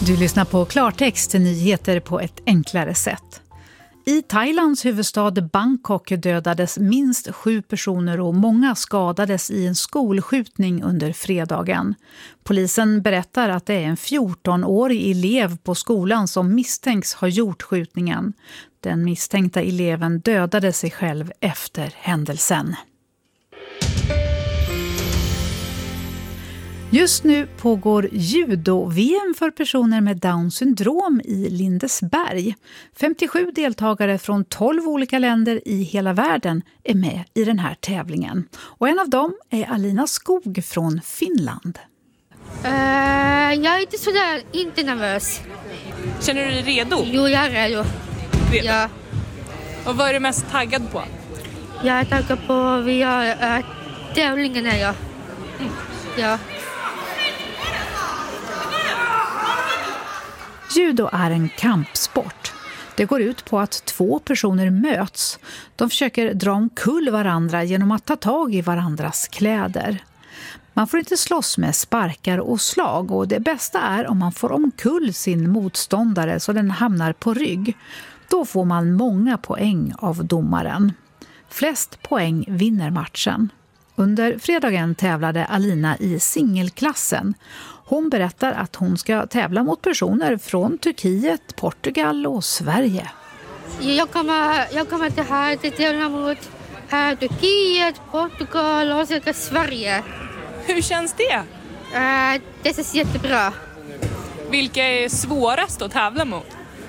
Du lyssnar på Klartext, nyheter på ett enklare sätt. I Thailands huvudstad Bangkok dödades minst 7 personer och många skadades i en skolskjutning under fredagen. Polisen berättar att det är en 14-årig elev på skolan som misstänks ha gjort skjutningen. Den misstänkta eleven dödade sig själv efter händelsen. Just nu pågår judo-VM för personer med Down-syndrom i Lindesberg. 57 deltagare från 12 olika länder i hela världen är med i den här tävlingen. Och en av dem är Alina Skog från Finland. Jag är inte nervös. Känner du dig redo? Jo, jag är redo. Ja. Och vad är du mest taggad på? Jag är taggad på tävlingen här. Ja. Judo är en kampsport. Det går ut på att 2 personer möts. De försöker dra omkull varandra genom att ta tag i varandras kläder. Man får inte slåss med sparkar och slag, och det bästa är om man får omkull sin motståndare så den hamnar på rygg. Då får man många poäng av domaren. Flest poäng vinner matchen. Under fredagen tävlade Alina i singelklassen. Hon berättar att hon ska tävla mot personer från Turkiet, Portugal och Sverige. Jag kommer till här till tävla mot Turkiet, Portugal och Sverige. Hur känns det? Det känns jättebra. Vilka är svårast att tävla mot?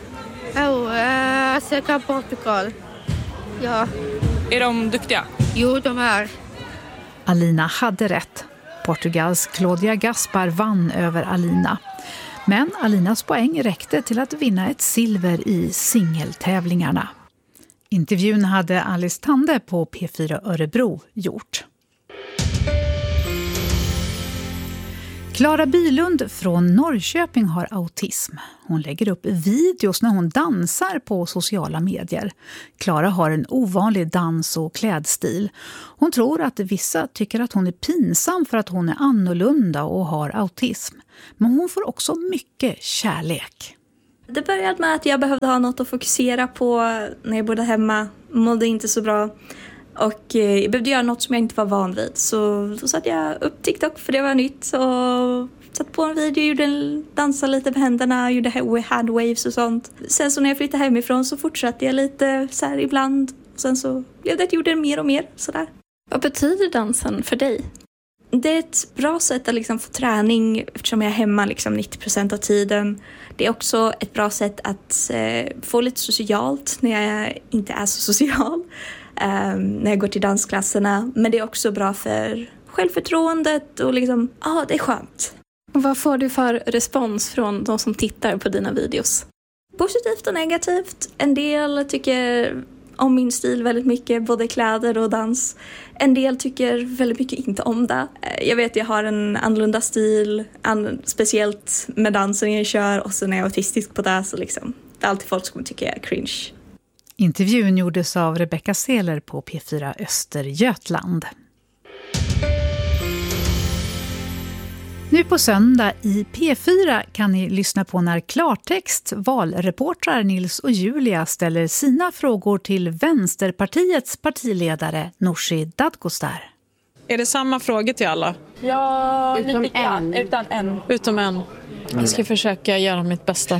Säkert Portugal. Ja. Är de duktiga? Jo, de är. Alina hade rätt. Portugals Claudia Gaspar vann över Alina. Men Alinas poäng räckte till att vinna ett silver i singeltävlingarna. Intervjun hade Alice Tande på P4 Örebro gjort. Klara Bylund från Norrköping har autism. Hon lägger upp videos när hon dansar på sociala medier. Klara har en ovanlig dans- och klädstil. Hon tror att vissa tycker att hon är pinsam för att hon är annorlunda och har autism. Men hon får också mycket kärlek. Det började med att jag behövde ha något att fokusera på när jag bodde hemma. Mådde inte så bra. Och jag behövde göra något som jag inte var van vid. Så då satte jag upp TikTok, för det var nytt. Och satt på en video, dansade lite med händerna, gjorde handwaves och sånt. Sen så när jag flyttade hemifrån så fortsatte jag lite så här ibland. Sen så blev det att jag gjorde mer och mer sådär. Vad betyder dansen för dig? Det är ett bra sätt att liksom få träning eftersom jag är hemma liksom 90% av tiden. Det är också ett bra sätt att få lite socialt när jag inte är så social. När jag går till dansklasserna. Men det är också bra för självförtroendet och liksom, det är skönt. Vad får du för respons från de som tittar på dina videos? Positivt och negativt. En del tycker om min stil väldigt mycket, både kläder och dans. En del tycker väldigt mycket inte om det. Jag vet jag har en annorlunda stil, speciellt med dansen jag kör, och så när jag är autistisk på det så liksom, det är alltid folk som tycker jag är cringe. Intervjun gjordes av Rebecca Seler på P4 Östergötland. Nu på söndag i P4 kan ni lyssna på när Klartext valreportrar Nils och Julia ställer sina frågor till Vänsterpartiets partiledare Nooshi Dadgostar. Är det samma frågor till alla? Ja, utom en. Utom en. Jag ska försöka göra mitt bästa.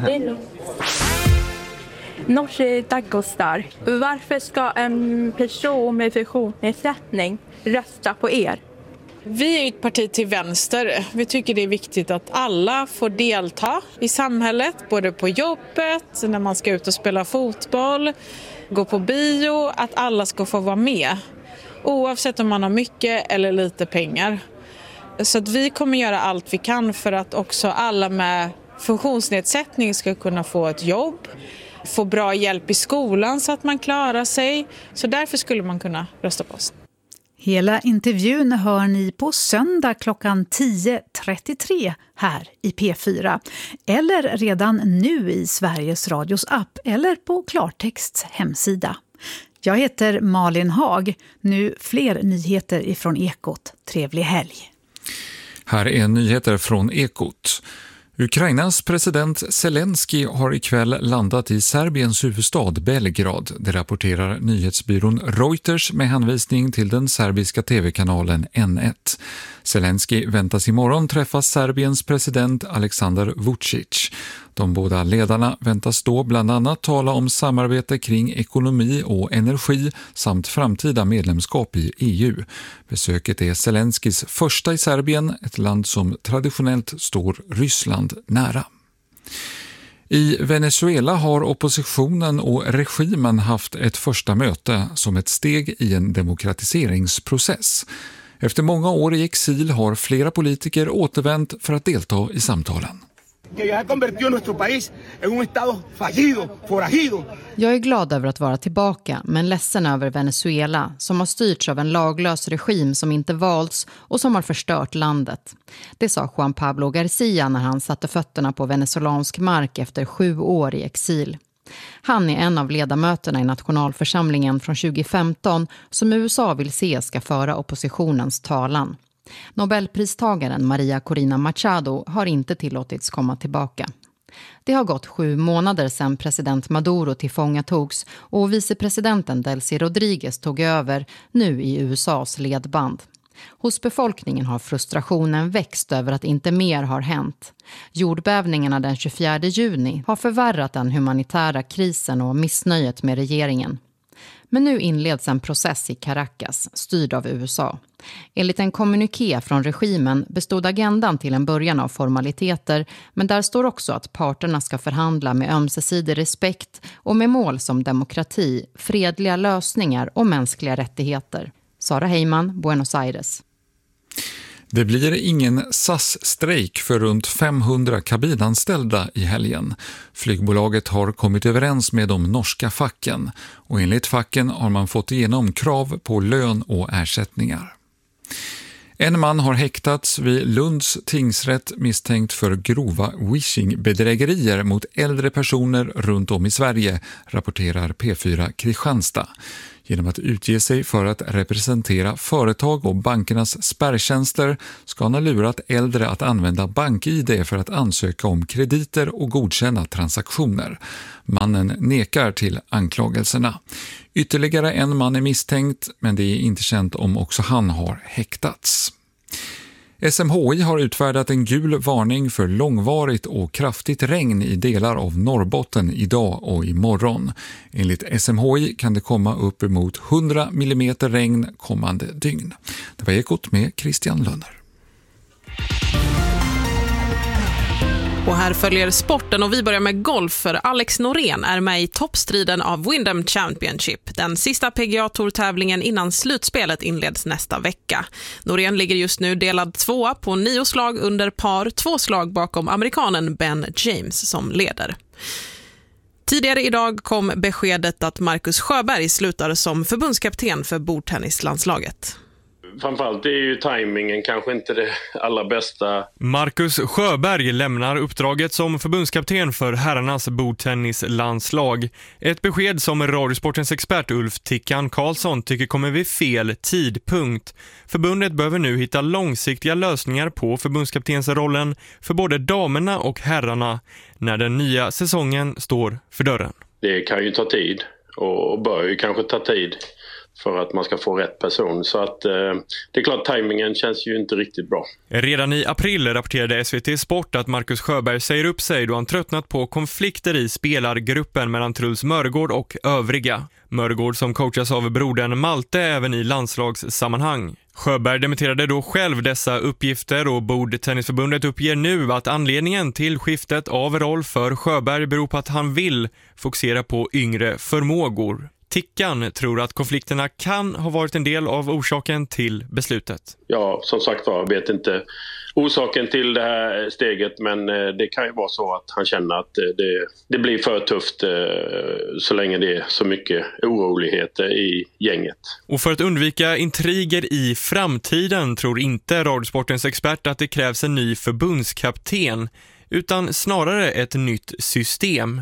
Nooshi Dadgostar, varför ska en person med funktionsnedsättning rösta på er? Vi är ett parti till vänster. Vi tycker det är viktigt att alla får delta i samhället, både på jobbet, när man ska ut och spela fotboll, gå på bio, att alla ska få vara med. Oavsett om man har mycket eller lite pengar. Så att vi kommer göra allt vi kan för att också alla med funktionsnedsättning ska kunna få ett jobb, få bra hjälp i skolan så att man klarar sig. Så därför skulle man kunna rösta på oss. Hela intervjun hör ni på söndag klockan 10.33 här i P4. Eller redan nu i Sveriges Radios app eller på Klartexts hemsida. Jag heter Malin Haag. Nu fler nyheter ifrån Ekot. Trevlig helg. Här är nyheter från Ekot. Ukrainas president Zelensky har ikväll landat i Serbiens huvudstad Belgrad. Det rapporterar nyhetsbyrån Reuters med hänvisning till den serbiska tv-kanalen N1. Zelensky väntas imorgon träffa Serbiens president Aleksandar Vučić. De båda ledarna väntas då bland annat tala om samarbete kring ekonomi och energi samt framtida medlemskap i EU. Besöket är Zelenskys första i Serbien, ett land som traditionellt står Ryssland nära. I Venezuela har oppositionen och regimen haft ett första möte som ett steg i en demokratiseringsprocess. Efter många år i exil har flera politiker återvänt för att delta i samtalen. Jag är glad över att vara tillbaka, men ledsen över Venezuela som har styrts av en laglös regim som inte valts och som har förstört landet. Det sa Juan Pablo Garcia när han satte fötterna på venezolansk mark efter 7 år i exil. Han är en av ledamöterna i nationalförsamlingen från 2015 som USA vill se ska föra oppositionens talan. Nobelpristagaren Maria Corina Machado har inte tillåtits komma tillbaka. Det har gått 7 månader sedan president Maduro tillfångatogs och vicepresidenten Delcy Rodriguez tog över, nu i USAs ledband. Hos befolkningen har frustrationen växt över att inte mer har hänt. Jordbävningarna den 24 juni har förvärrat den humanitära krisen och missnöjet med regeringen. Men nu inleds en process i Caracas, styrd av USA. Enligt en kommuniké från regimen bestod agendan till en början av formaliteter, men där står också att parterna ska förhandla med ömsesidig respekt och med mål som demokrati, fredliga lösningar och mänskliga rättigheter. Sara Heyman, Buenos Aires. Det blir ingen SAS-strejk för runt 500 kabinanställda i helgen. Flygbolaget har kommit överens med de norska facken och enligt facken har man fått igenom krav på lön och ersättningar. En man har häktats vid Lunds tingsrätt misstänkt för grova wishing-bedrägerier mot äldre personer runt om i Sverige, rapporterar P4 Kristianstad. Genom att utge sig för att representera företag och bankernas spärrtjänster ska han ha lurat äldre att använda BankID för att ansöka om krediter och godkänna transaktioner. Mannen nekar till anklagelserna. Ytterligare en man är misstänkt, men det är inte känt om också han har häktats. SMHI har utfärdat en gul varning för långvarigt och kraftigt regn i delar av Norrbotten idag och imorgon. Enligt SMHI kan det komma upp emot 100 mm regn kommande dygn. Det var Ekot med Christian Lönner. Och här följer sporten och vi börjar med golf för Alex Norén är med i toppstriden av Wyndham Championship. Den sista PGA-tourtävlingen innan slutspelet inleds nästa vecka. Norén ligger just nu delad 2 på 9 slag under par, 2 slag bakom amerikanen Ben James som leder. Tidigare idag kom beskedet att Marcus Sjöberg slutar som förbundskapten för bordtennislandslaget. Framförallt är ju tajmingen kanske inte det allra bästa. Marcus Sjöberg lämnar uppdraget som förbundskapten för herrarnas bordtennislandslag. Ett besked som Radiosportens expert Ulf Tickan Karlsson tycker kommer vid fel tidpunkt. Förbundet behöver nu hitta långsiktiga lösningar på förbundskaptensrollen för både damerna och herrarna när den nya säsongen står för dörren. Det kan ju ta tid och bör ju kanske ta tid för att man ska få rätt person. Så att det är klart, tajmingen känns ju inte riktigt bra. Redan i april rapporterade SVT Sport att Marcus Sjöberg säger upp sig då han tröttnat på konflikter i spelargruppen mellan Truls Mörgård och övriga. Mörgård som coachas av brodern Malte även i landslagssammanhang. Sjöberg dementerade då själv dessa uppgifter och Bordtennisförbundet uppger nu att anledningen till skiftet av roll för Sjöberg beror på att han vill fokusera på yngre förmågor. Tickan tror att konflikterna kan ha varit en del av orsaken till beslutet. Ja, som sagt jag vet inte orsaken till det här steget, men det kan ju vara så att han känner att det blir för tufft så länge det är så mycket oroligheter i gänget. Och för att undvika intriger i framtiden tror inte Radiosportens expert att det krävs en ny förbundskapten utan snarare ett nytt system.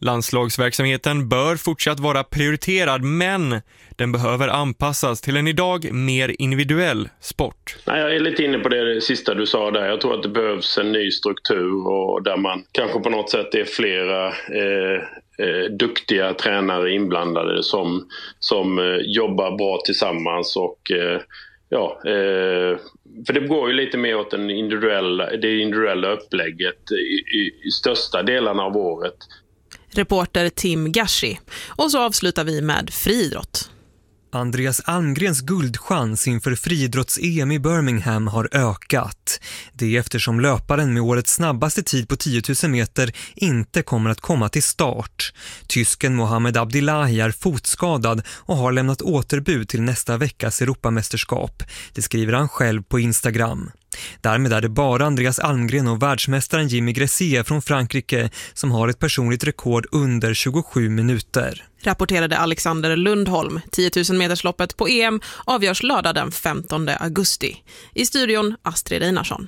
Landslagsverksamheten bör fortsatt vara prioriterad, men den behöver anpassas till en idag mer individuell sport. Nej, jag är lite inne på det sista du sa där. Jag tror att det behövs en ny struktur och där man kanske på något sätt är flera duktiga tränare inblandade som jobbar bra tillsammans och för det går ju lite mer åt det individuella upplägget i största delarna av året. Reporter Tim Gashi. Och så avslutar vi med friidrott. Andreas Almgrens guldchans inför friidrotts-EM i Birmingham har ökat. Det är eftersom löparen med årets snabbaste tid på 10 000 meter inte kommer att komma till start. Tysken Mohamed Abdillahi är fotskadad och har lämnat återbud till nästa veckas Europamästerskap. Det skriver han själv på Instagram. Därmed är det bara Andreas Almgren och världsmästaren Jimmy Gressier från Frankrike som har ett personligt rekord under 27 minuter. Rapporterade Alexander Lundholm. 10 000 metersloppet på EM avgörs lördag den 15 augusti. I studion Astrid Einarsson.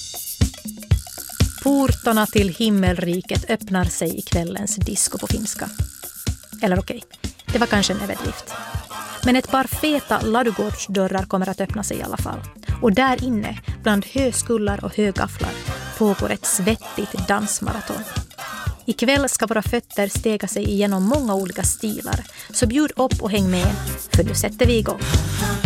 Portarna till himmelriket öppnar sig i kvällens disco på finska. Eller okej, det var kanske en överdrift. Men ett par feta ladugårdsdörrar kommer att öppna sig i alla fall. Och där inne, bland höskullar och högafflar, pågår ett svettigt dansmaraton. Ikväll ska våra fötter stega sig igenom många olika stilar. Så bjud upp och häng med, för nu sätter vi igång.